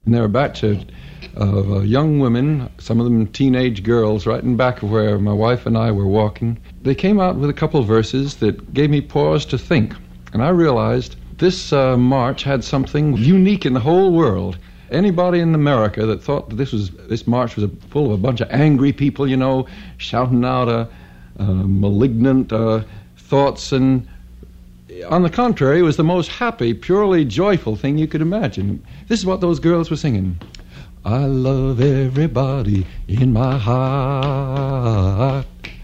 And there were a batch of young women, some of them teenage girls, right in back of where my wife and I were walking. They came out with a couple of verses that gave me pause to think. And I realized this march had something unique in the whole world. Anybody in America that thought that this march was full of a bunch of angry people, you know, shouting out malignant thoughts, and on the contrary, it was the most happy, purely joyful thing you could imagine. This is what those girls were singing. I love everybody in my heart.